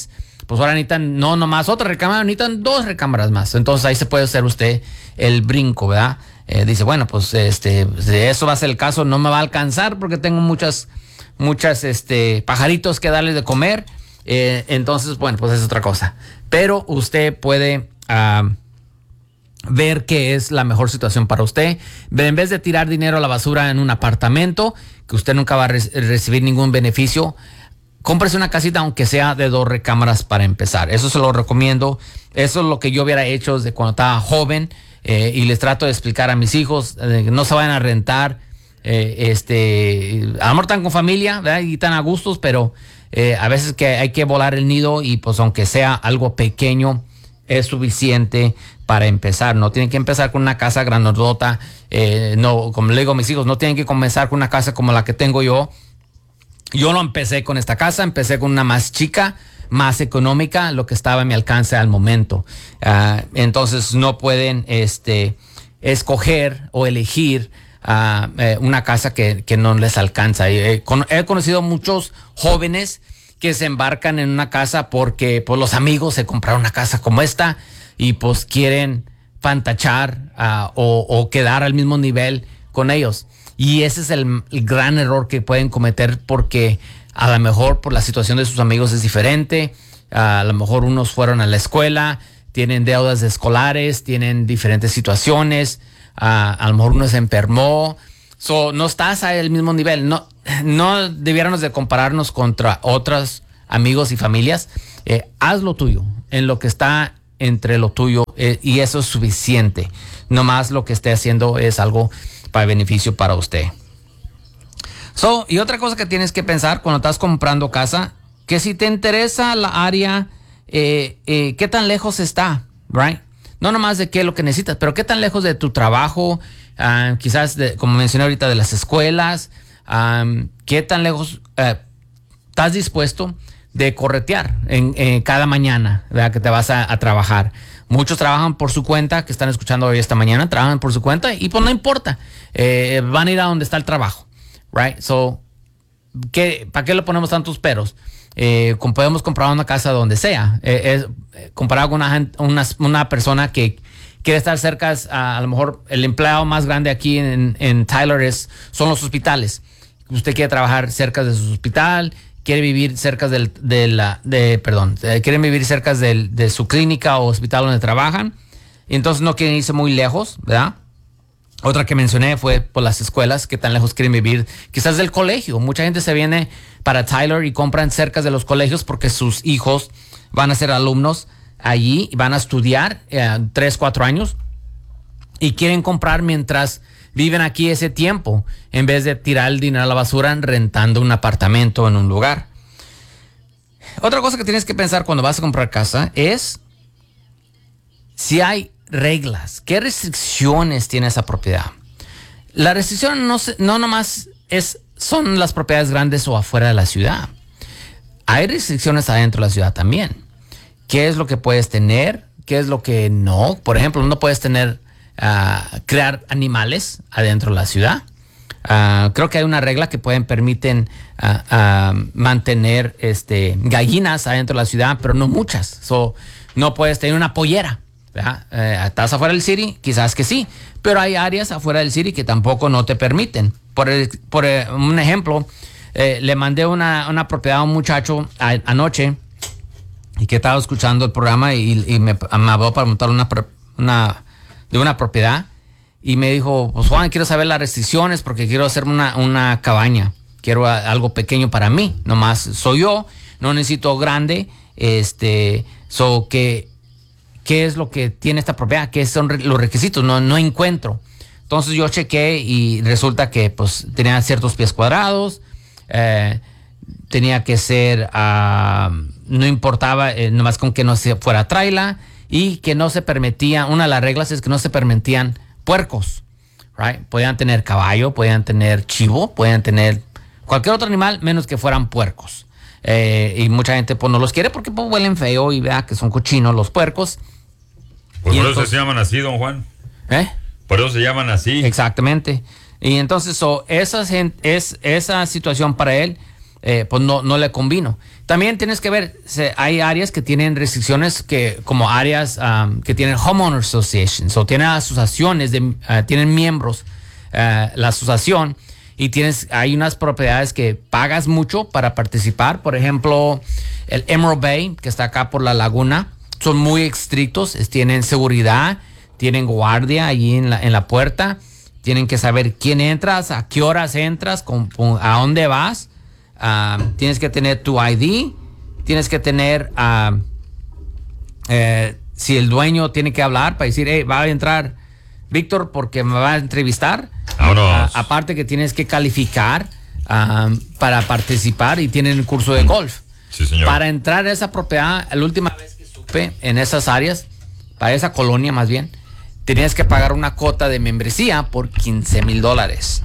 pues ahora necesitan no nomás otra recámara, necesitan dos recámaras más. Entonces ahí se puede hacer usted el brinco, ¿verdad? Eh, dice, bueno, pues este, si eso va a ser el caso, no me va a alcanzar porque tengo muchas, muchas este, pajaritos que darles de comer. Eh, entonces, bueno, pues es otra cosa. Pero usted puede uh, ver qué es la mejor situación para usted. En vez de tirar dinero a la basura en un apartamento, que usted nunca va a re- recibir ningún beneficio, cómprese una casita aunque sea de dos recámaras para empezar. Eso se lo recomiendo. Eso es lo que yo hubiera hecho desde cuando estaba joven. Eh, y les trato de explicar a mis hijos eh, que no se vayan a rentar. Eh, este, a lo mejor están con familia, ¿verdad? Y están a gustos, pero eh, a veces que hay que volar el nido y pues aunque sea algo pequeño es suficiente para empezar. No tienen que empezar con una casa grandota. Eh, no, como le digo a mis hijos, no tienen que comenzar con una casa como la que tengo yo. Yo no empecé con esta casa, empecé con una más chica, más económica, lo que estaba a mi alcance al momento. Uh, entonces no pueden este, escoger o elegir uh, eh, una casa que, que no les alcanza. He, he conocido muchos jóvenes que se embarcan en una casa porque pues, los amigos se compraron una casa como esta y pues quieren pantachar uh, o, o quedar al mismo nivel con ellos. Y ese es el, el gran error que pueden cometer porque a lo mejor por la situación de sus amigos es diferente. A lo mejor unos fueron a la escuela, tienen deudas escolares, tienen diferentes situaciones. A, a lo mejor uno se enfermó. So, no estás al mismo nivel. No, no debiéramos de compararnos contra otros amigos y familias. Eh, haz lo tuyo, en lo que está entre lo tuyo eh, y eso es suficiente. No más lo que esté haciendo es algo para beneficio para usted. So, y otra cosa que tienes que pensar cuando estás comprando casa, que si te interesa la área, eh, eh, qué tan lejos está, right? No nomás de qué es lo que necesitas, pero qué tan lejos de tu trabajo, uh, quizás, de, como mencioné ahorita, de las escuelas, um, qué tan lejos uh, estás dispuesto de corretear en, en cada mañana, ¿verdad? Que te vas a, a trabajar. Muchos trabajan por su cuenta, que están escuchando hoy esta mañana, trabajan por su cuenta y pues no importa, eh, van a ir a donde está el trabajo. Right, so, ¿qué, ¿para qué le ponemos tantos peros? Eh, podemos comprar una casa donde sea. Eh, eh, comparado con una, una, una persona que quiere estar cerca, a, a lo mejor el empleado más grande aquí en, en Tyler es, son los hospitales. Usted quiere trabajar cerca de su hospital, quiere vivir cerca del, de la, de, perdón, eh, quieren vivir cerca del, de su clínica o hospital donde trabajan, y entonces no quieren irse muy lejos, ¿verdad? Otra que mencioné fue por las escuelas, que tan lejos quieren vivir, quizás del colegio. Mucha gente se viene para Tyler y compran cerca de los colegios porque sus hijos van a ser alumnos allí y van a estudiar eh, tres, cuatro años y quieren comprar mientras viven aquí ese tiempo, en vez de tirar el dinero a la basura rentando un apartamento en un lugar. Otra cosa que tienes que pensar cuando vas a comprar casa es si hay reglas, ¿qué restricciones tiene esa propiedad? La restricción no, se, no nomás es, son las propiedades grandes o afuera de la ciudad. Hay restricciones adentro de la ciudad también. ¿Qué es lo que puedes tener? ¿Qué es lo que no? Por ejemplo, no puedes tener, uh, crear animales adentro de la ciudad. Uh, creo que hay una regla que pueden permiten uh, uh, mantener este, gallinas adentro de la ciudad, pero no muchas. So, no puedes tener una pollera. Eh, ¿Estás afuera del city? Quizás que sí, pero hay áreas afuera del city que tampoco no te permiten. Por, el, por el, un ejemplo, eh, le mandé una, una propiedad a un muchacho a, anoche y que estaba escuchando el programa y, y me, me habló para montar una, una, de una propiedad y me dijo, pues Juan, quiero saber las restricciones porque quiero hacer una, una cabaña, quiero a, algo pequeño para mí, nomás soy yo, no necesito grande, este, so que ¿qué es lo que tiene esta propiedad? ¿Qué son los requisitos? No, no encuentro. Entonces yo chequé y resulta que pues tenía ciertos pies cuadrados, eh, tenía que ser, uh, no importaba, eh, nomás con que no se fuera traila y que no se permitía, una de las reglas es que no se permitían puercos, right? Podían tener caballo, podían tener chivo, podían tener cualquier otro animal menos que fueran puercos. Eh, y mucha gente pues no los quiere porque pues huelen feo y vea que son cochinos los puercos. Pues por entonces, eso se llaman así, don Juan. ¿Eh? Por eso se llaman así. Exactamente. Y entonces so, esa, es, esa situación para él eh, pues no, no le convino. También tienes que ver, se, hay áreas que tienen restricciones que como áreas um, que tienen homeowner associations o tienen asociaciones, de, uh, tienen miembros, uh, la asociación, y tienes, hay unas propiedades que pagas mucho para participar. Por ejemplo, el Emerald Bay, que está acá por la laguna, son muy estrictos, es, tienen seguridad, tienen guardia allí en la, en la puerta, tienen que saber quién entras, a qué horas entras, con, con, a dónde vas. Uh, tienes que tener tu I D, tienes que tener, uh, eh, si el dueño tiene que hablar para decir, hey, va a entrar Víctor porque me va a entrevistar. Uh, aparte que tienes que calificar uh, para participar y tienen el curso de golf. Sí, señor. Para entrar a esa propiedad, la última vez que supe en esas áreas, para esa colonia más bien, tenías que pagar una cuota de membresía por quince mil dólares.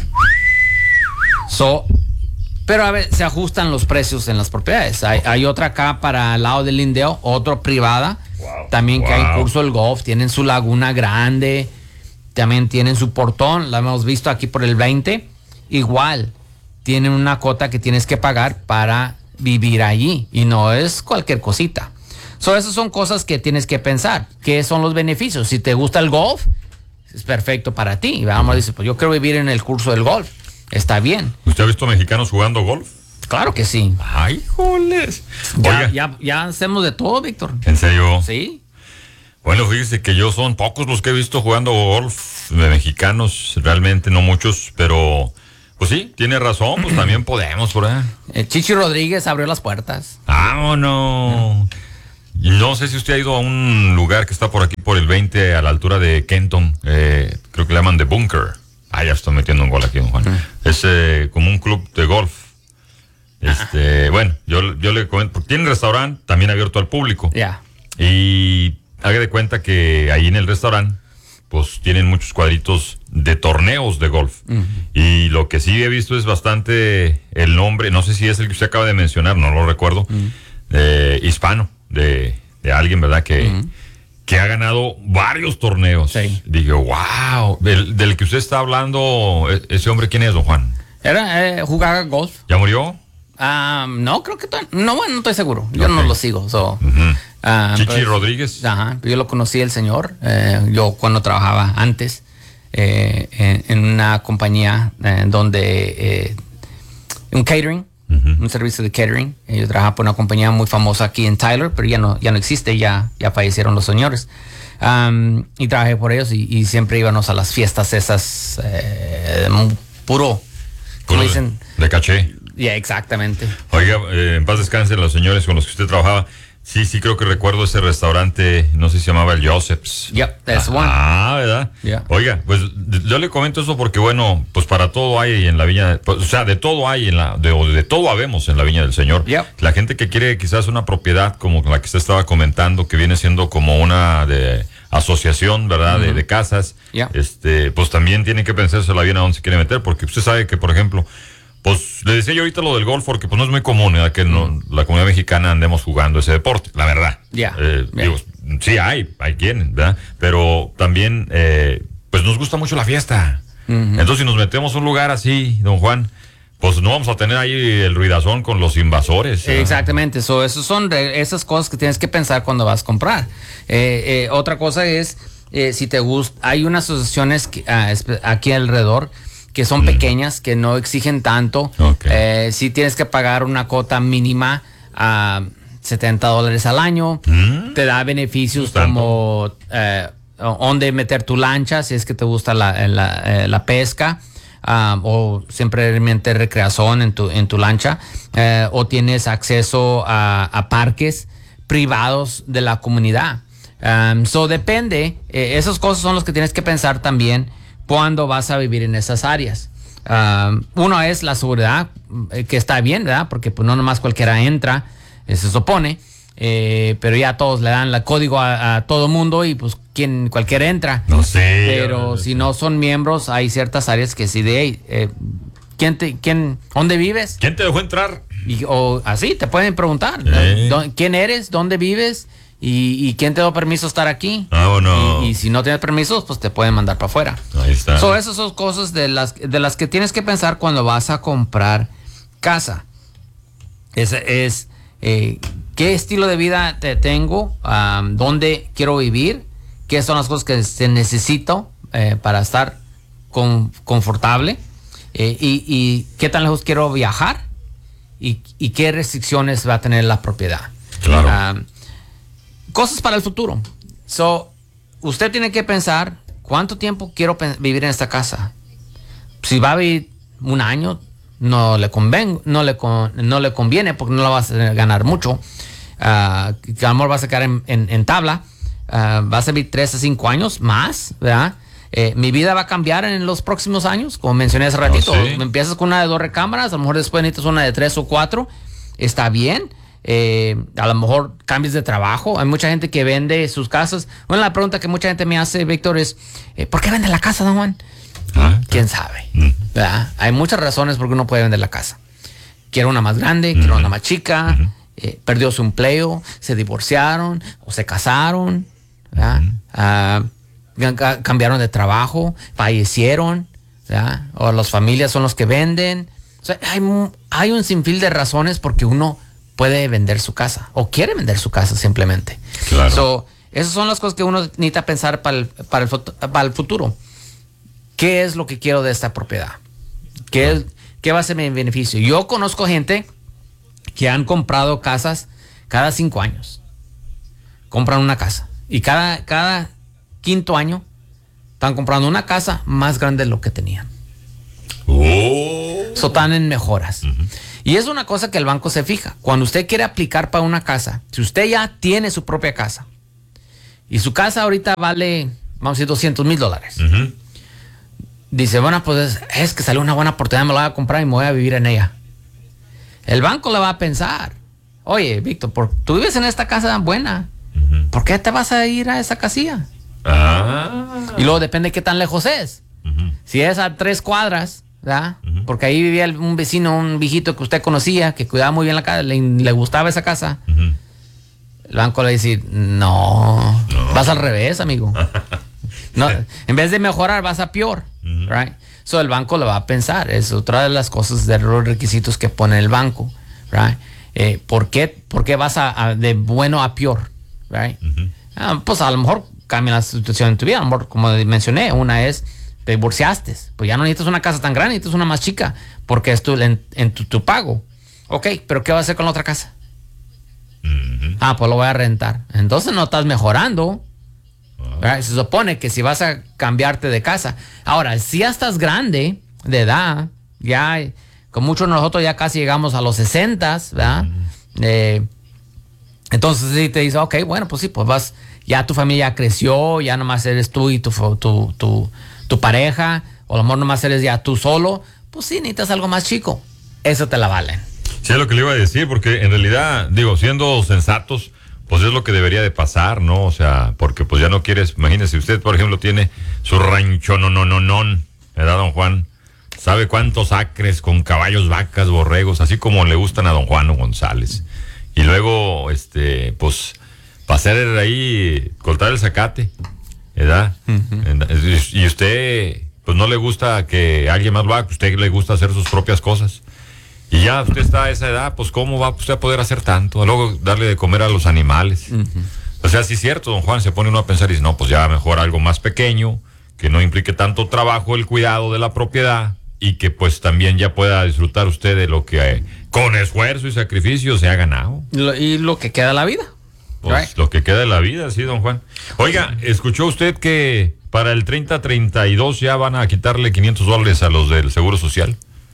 So, pero a ver, se ajustan los precios en las propiedades. Hay, hay otra acá para el lado del Lindale, otra privada. Wow, también wow. Que hay curso del golf, tienen su laguna grande, también tienen su portón, la hemos visto aquí por el veinte. Igual, tienen una cuota que tienes que pagar para vivir allí y no es cualquier cosita. So, esas son cosas que tienes que pensar. ¿Qué son los beneficios? Si te gusta el golf, es perfecto para ti. Y vamos a decir, pues yo quiero vivir en el curso del golf. Está bien. ¿Usted ha visto mexicanos jugando golf? Claro que sí. ¡Ay, joles! Ya, ya, ya hacemos de todo, Víctor. ¿En serio? Sí. Bueno, fíjese que yo son pocos los que he visto jugando golf de mexicanos, realmente no muchos, pero pues sí, tiene razón, pues también podemos, por ahí. El Chichi Rodríguez abrió las puertas. ¡Vámonos! No sé si usted ha ido a un lugar que está por aquí, por el veinte, a la altura de Kenton, eh, creo que le llaman The Bunker. Ah, ya estoy metiendo un gol aquí, don Juan. Uh-huh. Es eh, como un club de golf. Este, uh-huh. Bueno, yo, yo le comento, porque tiene un restaurante también abierto al público. Ya. Yeah. Y haga de cuenta que ahí en el restaurante, pues tienen muchos cuadritos de torneos de golf. Uh-huh. Y lo que sí he visto es bastante el nombre, no sé si es el que usted acaba de mencionar, no lo recuerdo, uh-huh. eh, hispano, de, de alguien, ¿verdad? Que... Uh-huh. que ha ganado varios torneos. Sí. Dije, wow, del, del que usted está hablando, ese hombre, ¿quién es, don Juan? Era, eh, jugaba golf. ¿Ya murió? Um, no, creo que t- no, bueno, no estoy seguro. Yo okay. no lo sigo. So, uh-huh. uh, Chichi pues, Rodríguez. Ajá, yo lo conocí el señor. Eh, yo cuando trabajaba antes eh, en, en una compañía eh, donde eh, un catering, uh-huh. un servicio de catering. Yo trabajaba por una compañía muy famosa aquí en Tyler, pero ya no, ya no existe, ya, ya fallecieron los señores. Um, y trabajé por ellos y, y siempre íbamos a las fiestas esas eh, puro, ¿cómo dicen? De, de caché. Ya, yeah, exactamente. Oiga, eh, en paz descansen los señores con los que usted trabajaba. Sí, sí, creo que recuerdo ese restaurante, no sé si se llamaba el Joseph's. Yep, that's ah, one. Ah, ¿verdad? Yeah. Oiga, pues yo le comento eso porque, bueno, pues para todo hay en la viña, pues, o sea, de todo hay en la, de, de todo habemos en la viña del Señor. Yep. La gente que quiere quizás una propiedad como la que usted estaba comentando, que viene siendo como una de asociación, ¿verdad? Uh-huh. de, de casas, yep. este, pues también tiene que pensársela bien a dónde se quiere meter, porque usted sabe que, por ejemplo, pues le decía yo ahorita lo del golf porque pues no es muy común, ¿verdad? Que no, la comunidad mexicana andemos jugando ese deporte, la verdad. Ya. Yeah. Eh, yeah. Digo, sí hay, hay quienes, ¿verdad? Pero también, eh, pues nos gusta mucho la fiesta. Uh-huh. Entonces si nos metemos a un lugar así, don Juan, pues no vamos a tener ahí el ruidazón con los invasores. ¿verdad? Exactamente, so, esos son esas cosas que tienes que pensar cuando vas a comprar. Eh, eh, otra cosa es, eh, si te gusta, hay unas asociaciones que, ah, aquí alrededor que son pequeñas, que no exigen tanto. Okay. Eh, si tienes que pagar una cuota mínima a uh, setenta dólares al año, mm. te da beneficios como eh, dónde meter tu lancha, si es que te gusta la, la, eh, la pesca, um, o simplemente recreación en tu, en tu lancha, eh, o tienes acceso a, a parques privados de la comunidad. Um, so depende, eh, esas cosas son las que tienes que pensar también cuando vas a vivir en esas áreas. Um, uno es la seguridad, eh, que está bien, ¿verdad? Porque pues no nomás cualquiera entra, eh, se supone, eh, pero ya todos le dan el código a, a todo mundo y pues quien cualquiera entra. No sé. Pero si no son miembros, hay ciertas áreas que sí de, hey, eh, ¿quién te, quién, ¿dónde vives? ¿Quién te dejó entrar? Y, o así, te pueden preguntar, ¿Eh? ¿quién eres? ¿Dónde vives? ¿Y, y quién te dio permiso estar aquí? Ah, no. Y, y si no tienes permisos, pues te pueden mandar para afuera. Ahí está. So, esas son cosas de las, de las que tienes que pensar cuando vas a comprar casa. es, es eh, qué estilo de vida te tengo, um, dónde quiero vivir, qué son las cosas que se necesito eh, para estar con, confortable, eh, y, y qué tan lejos quiero viajar y, y qué restricciones va a tener la propiedad. Claro. Um, cosas para el futuro. So, usted tiene que pensar cuánto tiempo quiero vivir en esta casa. Si va a vivir un año, no le conven, no le con, no le conviene porque no la vas a ganar mucho. Uh, que a lo mejor vas a quedar en, en, en tabla. Uh, vas a vivir tres a cinco años más, ¿verdad? Eh, mi vida va a cambiar en los próximos años, como mencioné hace ratito. Oh, ¿sí? Empiezas con una de dos recámaras, a lo mejor después necesitas una de tres o cuatro. Está bien. Eh, a lo mejor cambios de trabajo. Hay mucha gente que vende sus casas. Bueno, la pregunta que mucha gente me hace, Víctor, es eh, ¿por qué vende la casa, don Juan? Ah, ¿Quién sabe? Mm. ¿Verdad? Hay muchas razones por qué uno puede vender la casa. Quiere una más grande, quiere una más chica, Mm-hmm. eh, perdió su empleo, se divorciaron o se casaron, ¿verdad? Mm-hmm. Ah, ca- cambiaron de trabajo, fallecieron, ¿verdad? O las familias son los que venden. O sea, hay, mu- hay un sinfín de razones porque uno puede vender su casa o quiere vender su casa simplemente. Claro. So, esas son las cosas que uno necesita pensar para el, para el, fut- para el futuro. ¿Qué es lo que quiero de esta propiedad? ¿Qué, es, ¿Qué va a ser mi beneficio? Yo conozco gente que han comprado casas cada cinco años. Compran una casa. Y cada, cada quinto año están comprando una casa más grande de lo que tenían. Oh. So, están en mejoras. Uh-huh. Y es una cosa que el banco se fija. Cuando usted quiere aplicar para una casa, si usted ya tiene su propia casa y su casa ahorita vale, vamos a decir, doscientos mil dólares. Uh-huh. Dice, bueno, pues es que salió una buena oportunidad, me la voy a comprar y me voy a vivir en ella. El banco le va a pensar, oye, Víctor, por, tú vives en esta casa buena, uh-huh. ¿por qué te vas a ir a esa casilla? Ah. Y luego depende de qué tan lejos es. Uh-huh. Si es a tres cuadras, ¿verdad? Uh-huh. Porque ahí vivía un vecino, un viejito que usted conocía, que cuidaba muy bien la casa, le, le gustaba esa casa. Uh-huh. El banco le dice, no, no, vas al revés, amigo. No, en vez de mejorar, vas a peor. Uh-huh. Right? So, el banco lo va a pensar. Es otra de las cosas, de los requisitos que pone el banco. Right? Eh, ¿por, qué, ¿Por qué vas a, a de bueno a peor? Right? Uh-huh. Ah, pues a lo mejor cambia la situación en tu vida. A lo mejor, como mencioné, una es te divorciaste, pues ya no necesitas una casa tan grande, necesitas una más chica, porque es tu, en, en tu, tu pago. Ok, pero ¿qué vas a hacer con la otra casa? Uh-huh. Ah, pues lo voy a rentar. Entonces no estás mejorando. Uh-huh. Se supone que si vas a cambiarte de casa. Ahora, si ya estás grande de edad, ya con muchos de nosotros ya casi llegamos a los sesentas, ¿verdad? Uh-huh. Eh, entonces si te dice, ok, bueno, pues sí, pues vas, ya tu familia creció, ya nomás eres tú y tu, tu, tu tu pareja, o a lo mejor nomás eres ya tú solo, pues sí, necesitas algo más chico. Eso te la valen. Sí, es lo que le iba a decir, porque en realidad, digo, siendo sensatos, pues es lo que debería de pasar, ¿no? O sea, porque pues ya no quieres, imagínese, usted, por ejemplo, tiene su rancho, no, no, no, no, ¿verdad, don Juan? ¿Sabe cuántos acres con caballos, vacas, borregos, así como le gustan a don Juan o González? Y luego, este, pues, para hacer ahí, cortar el zacate, ¿verdad? Uh-huh. Y usted, pues no le gusta que alguien más lo haga, que usted le gusta hacer sus propias cosas. Y ya usted está a esa edad, pues ¿cómo va usted a poder hacer tanto? Luego darle de comer a los animales. Uh-huh. O sea, sí es cierto, don Juan, se pone uno a pensar y dice, no, pues ya mejor algo más pequeño, que no implique tanto trabajo el cuidado de la propiedad y que pues también ya pueda disfrutar usted de lo que eh, con esfuerzo y sacrificio se ha ganado. Lo, y lo que queda de la vida. Pues right. Lo que queda de la vida, sí, don Juan. Oiga, ¿escuchó usted que para el treinta treinta y dos ya van a quitarle quinientos dólares a los del Seguro Social?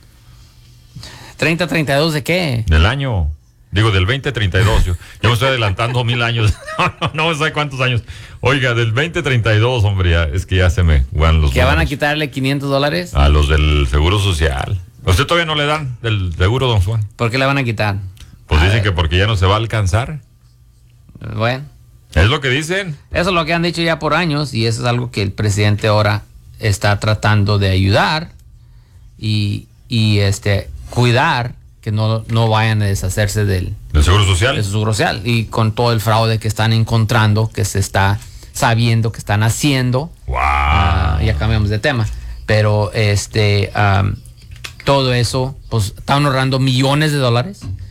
¿treinta treinta y dos de qué? Del año, digo, del veinte treinta y dos. Yo, yo me estoy adelantando mil años. no, no sé cuántos años. Oiga, del veinte treinta y dos, hombre, ya, es que ya se me van los ¿Que números. Van a quitarle quinientos dólares? A los del Seguro Social. ¿A usted todavía no le dan del seguro, don Juan? ¿Por qué le van a quitar? Pues a dicen ver. que porque ya no se va a alcanzar. Bueno. Es lo que dicen. Eso es lo que han dicho ya por años y eso es algo que el presidente ahora está tratando de ayudar y, y este cuidar que no, no vayan a deshacerse del, ¿Del Seguro Social? del Seguro Social. Y con todo el fraude que están encontrando, que se está sabiendo, que están haciendo. Wow. Uh, ya cambiamos de tema. Pero este um, todo eso, pues están ahorrando millones de dólares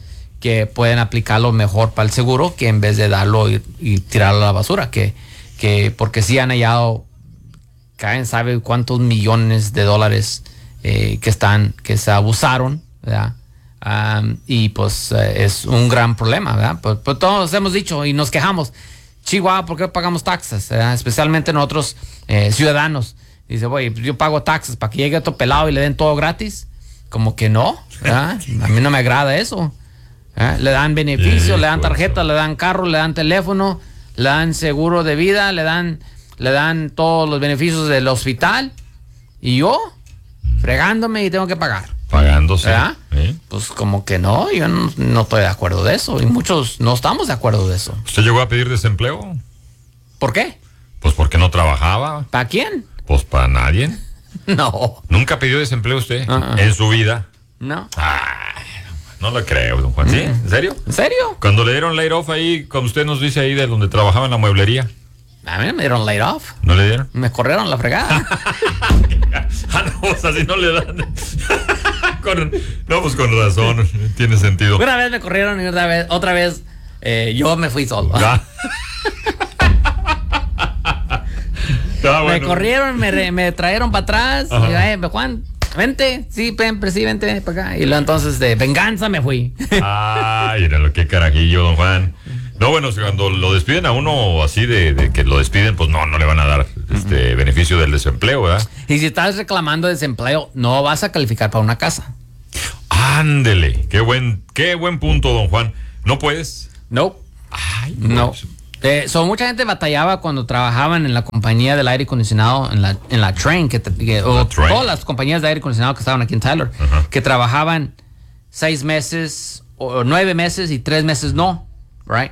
que pueden aplicarlo mejor para el seguro que en vez de darlo y, y tirarlo a la basura, que, que porque sí han hallado, caen sabe cuántos millones de dólares eh, que están, que se abusaron, ¿verdad? Um, y pues eh, es un gran problema, ¿verdad? Pues, pues todos hemos dicho y nos quejamos, Chihuahua, ¿por qué pagamos taxes? ¿Verdad? Especialmente nosotros eh, ciudadanos. Dice, oye, yo pago taxes para que llegue otro pelado y le den todo gratis. Como que no, ¿verdad? A mí no me agrada eso. ¿Eh? Le dan beneficios, le dan tarjeta, le dan carro, le dan teléfono, le dan seguro de vida, le dan, le dan todos los beneficios del hospital. Y yo, fregándome y tengo que pagar. Pagándose. ¿Verdad? ¿Eh? Pues como que no, yo no, no estoy de acuerdo de eso. Y muchos no estamos de acuerdo de eso. ¿Usted llegó a pedir desempleo? ¿Por qué? Pues porque no trabajaba. ¿Para quién? Pues para nadie. No. ¿Nunca pidió desempleo usted Uh-uh. en su vida? No. Ay, no lo creo, don Juan. ¿Sí? ¿En serio? ¿En serio? Cuando le dieron laid off ahí, como usted nos dice ahí de donde trabajaba en la mueblería. A mí me dieron laid off. ¿No le dieron? Me corrieron la fregada. Ah, no, o sea, si no le dan. Con, no, pues con razón, tiene sentido. Una vez me corrieron y otra vez, otra vez eh, yo me fui solo. Ah. Ah, bueno. Me corrieron, me, re, me trajeron para atrás. Y, eh, Juan, vente, sí, siempre, sí, vente para acá. Y luego entonces de venganza me fui. Ay, era lo que carajillo, don Juan. No, bueno, cuando lo despiden a uno así de, de que lo despiden, pues no, no le van a dar este uh-huh. beneficio del desempleo, ¿verdad? Y si estás reclamando desempleo, no vas a calificar para una casa. Ándele, qué buen, qué buen punto, don Juan. ¿No puedes? No. Ay, no. Pues. Eh, so, mucha gente batallaba cuando trabajaban en la compañía del aire acondicionado, en la, en la Train, que, que o train. todas las compañías de aire acondicionado que estaban aquí en Tyler, uh-huh. que trabajaban seis meses, o nueve meses y tres meses no, right?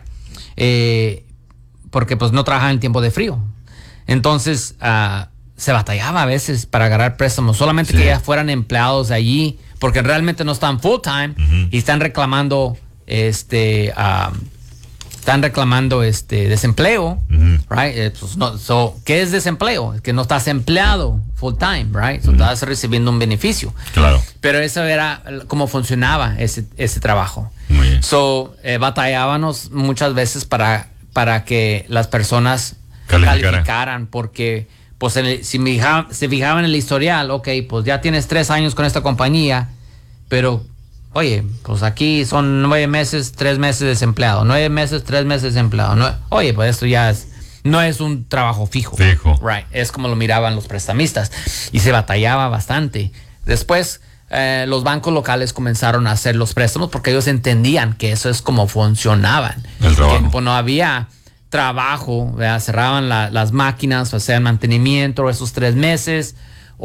Eh, porque pues no trabajaban en tiempo de frío. Entonces, uh, se batallaba a veces para agarrar préstamos, solamente sí. que ya fueran empleados allí, porque realmente no están full time uh-huh. y están reclamando este... Um, están reclamando este desempleo, uh-huh. right? Eh, pues no, so, ¿qué es desempleo? Que no estás empleado full time, right? So, uh-huh. estás recibiendo un beneficio. Claro. Pero eso era cómo funcionaba ese, ese trabajo. Muy bien. So, eh, batallábamos muchas veces para, para que las personas Calificara. calificaran, porque pues el, si me fijaba, se fijaban en el historial, ok, pues ya tienes tres años con esta compañía, pero oye, pues aquí son nueve meses, tres meses desempleado. Nueve meses, tres meses desempleado. No, oye, pues esto ya es, no es un trabajo fijo. Fijo. Right. Es como lo miraban los prestamistas. Y se batallaba bastante. Después, eh, los bancos locales comenzaron a hacer los préstamos porque ellos entendían que eso es como funcionaban. El trabajo. Que pues, no había trabajo, ¿verdad? Cerraban la, las máquinas, hacían mantenimiento esos tres meses.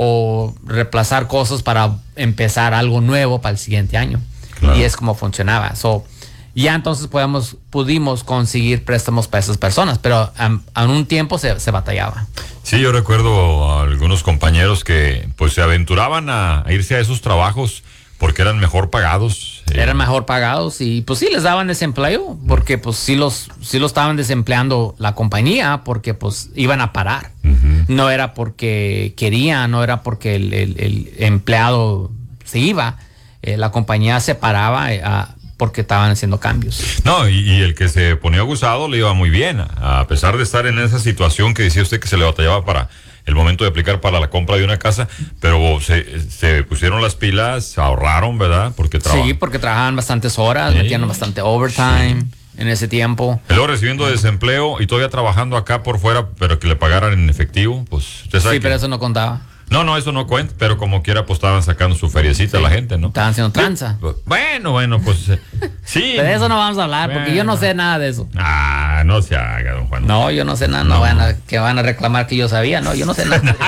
O reemplazar cosas para empezar algo nuevo para el siguiente año. Claro. Y es como funcionaba. So, ya entonces podemos, pudimos conseguir préstamos para esas personas, pero um, en un tiempo se, se batallaba. Sí, yo recuerdo a algunos compañeros que pues se aventuraban a, a irse a esos trabajos porque eran mejor pagados. Eh. Eran mejor pagados y pues sí les daban desempleo, porque pues sí los, sí los estaban desempleando la compañía, porque pues iban a parar. Uh-huh. No era porque querían, no era porque el, el, el empleado se iba, eh, la compañía se paraba eh, a, porque estaban haciendo cambios. No, y, y el que se ponía abusado le iba muy bien, a, a pesar de estar en esa situación que decía usted que se le batallaba para el momento de aplicar para la compra de una casa, pero se, se pusieron las pilas, se ahorraron, ¿verdad? Porque sí, porque trabajaban bastantes horas, sí. metían bastante overtime sí. en ese tiempo. Y luego recibiendo desempleo y todavía trabajando acá por fuera, pero que le pagaran en efectivo, pues usted sabe. Sí, que... pero eso no contaba. No, no, eso no cuenta, pero como quiera, pues estaban sacando su feriecita sí. la gente, ¿no? Estaban haciendo tranza. Bueno, bueno, pues eh, sí. Pero de eso no vamos a hablar, bueno. porque yo no sé nada de eso. Ah, no se haga, don Juan. No, yo no sé nada, no, no van a, que van a reclamar que yo sabía, no, yo no sé nada de eso.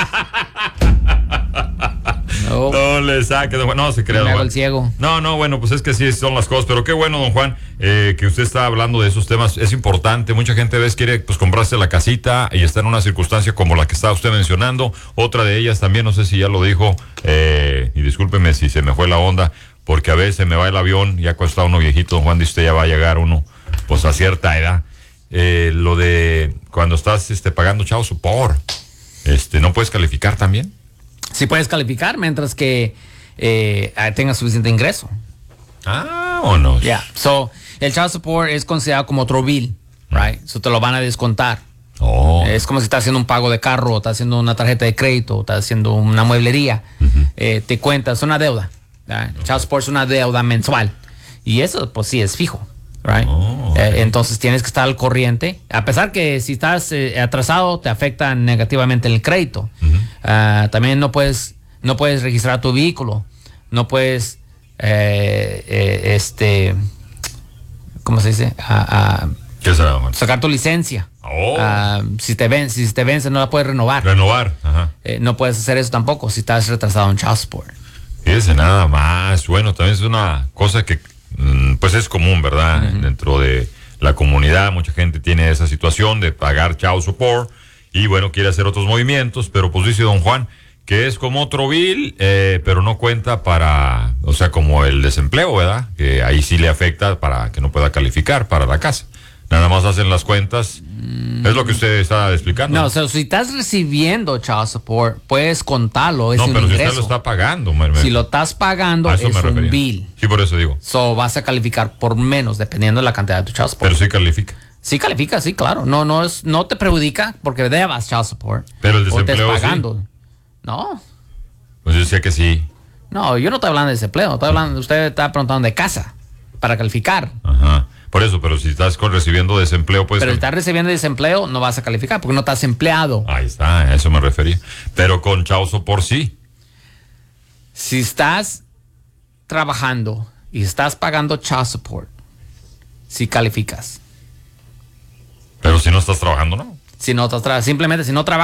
No, no le saque, don Juan. No se crea, me don hago Juan. el ciego. No, no, bueno, pues es que sí son las cosas, pero qué bueno, don Juan, eh, que usted está hablando de esos temas. Es importante. Mucha gente a veces quiere pues comprarse la casita y está en una circunstancia como la que está usted mencionando. Otra de ellas también, no sé si ya lo dijo, eh, y discúlpeme si se me fue la onda, porque a veces me va el avión, ya cuando está uno viejito, don Juan, dice usted ya va a llegar uno pues a cierta edad. Eh, lo de cuando estás este, pagando chavo support, este, ¿no puedes calificar también? Sí puedes calificar mientras que eh, tengas suficiente ingreso. Ah, o no. Yeah. So, el child support es considerado como otro bill, right? So, te lo van a descontar. Oh. Es como si estás haciendo un pago de carro, estás haciendo una tarjeta de crédito, estás haciendo una mueblería. Uh-huh. eh, te cuentas, es una deuda. ¿Right? Okay. Child support es una deuda mensual. Y eso, pues sí, es fijo. Right? Oh, okay. eh, entonces tienes que estar al corriente. A pesar que si estás eh, atrasado, te afecta negativamente el crédito. Uh-huh. uh, también no puedes, no puedes registrar tu vehículo. No puedes, eh, eh, este, ¿cómo se dice? Uh, uh, ¿Qué será, man? Sacar tu licencia. Oh. Uh, si te ven, si te vence, no la puedes renovar. Renovar, ajá. Eh, no puedes hacer eso tampoco si estás retrasado en child support. Fíjese, nada más. Bueno, también es una cosa que pues es común, ¿verdad? Uh-huh. Dentro de la comunidad mucha gente tiene esa situación de pagar child support y bueno, quiere hacer otros movimientos, pero pues dice don Juan que es como otro bill, eh, pero no cuenta para, o sea, como el desempleo, ¿verdad? Que ahí sí le afecta para que no pueda calificar para la casa. Nada más hacen las cuentas. Mm. Es lo que usted está explicando. No, o sea, si estás recibiendo child support, puedes contarlo. Es no, un pero ingreso. Si usted lo está pagando. Me, me, si lo estás pagando, es un bill. Sí, por eso digo. So, vas a calificar por menos, dependiendo de la cantidad de tu child support. Pero sí califica. Sí califica, sí, claro. No, no, es, no te perjudica porque debas child support. Pero el desempleo o estés pagando. Sí. No. Pues yo decía que sí. No, yo no estoy hablando de desempleo. Estoy hablando, usted está preguntando de casa para calificar. Ajá. Por eso, pero si estás con recibiendo desempleo, pues... Pero si estás recibiendo desempleo, no vas a calificar porque no estás empleado. Ahí está, a eso me refería. Pero con child support sí. Si estás trabajando y estás pagando child support, sí calificas. Pero si no estás trabajando, ¿no? Si no estás tra- simplemente si no trabajas